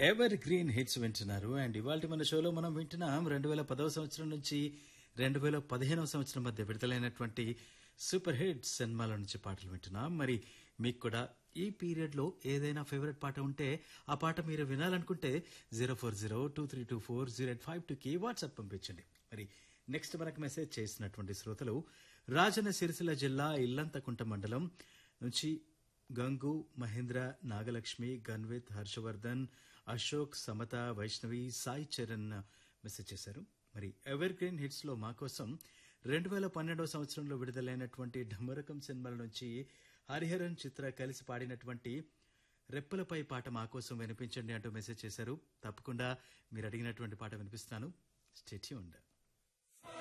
Ever green hits వింటున్నారు. And ఇవాళ మన షోలో మనం వింటున్నాం 2010వ సంవత్సరం నుంచి 2015వ సంవత్సరం మధ్య విడుదలైనటువంటి సూపర్ హిట్స్ సినిమాల నుంచి పాటలు వింటున్నాం. మరి మీకు కూడా ఈ పీరియడ్ లో ఏదైనా ఫేవరెట్ పాట ఉంటే ఆ పాట మీరు వినాలనుకుంటే 04023240852 కి వాట్సాప్ పంపించండి. మరి నెక్స్ట్ మనకు మెసేజ్ చేసినటువంటి శ్రోతలు రాజన్న సిరిసిల్ల జిల్లా ఇల్లంతకుంట మండలం నుంచి గంగు, మహేంద్ర, నాగలక్ష్మి, గన్విత్, హర్షవర్ధన్, అశోక్, సమత, వైష్ణవి, సాయి చరణ్ మెసేజ్ చేశారు. మరి ఎవర్ గ్రీన్ హిట్స్ లో మా కోసం 2012వ సంవత్సరంలో విడుదలైనటువంటి ఢమరకం సినిమాల నుంచి హరిహరన్, చిత్ర కలిసి పాడినటువంటి రెప్పలపై పాట మా కోసం వినిపించండి అంటూ మెసేజ్ చేశారు. తప్పకుండా మీరు అడిగినటువంటి పాట వినిపిస్తాను. Stay tuned.